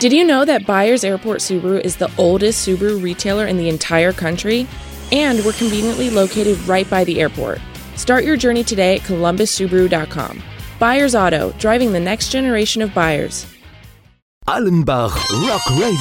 Did you know that Byers Airport Subaru is the oldest Subaru retailer in the entire country? And we're conveniently located right by the airport. Start your journey today at columbussubaru.com. Byers Auto, driving the next generation of buyers. Allenbach Rock Radio.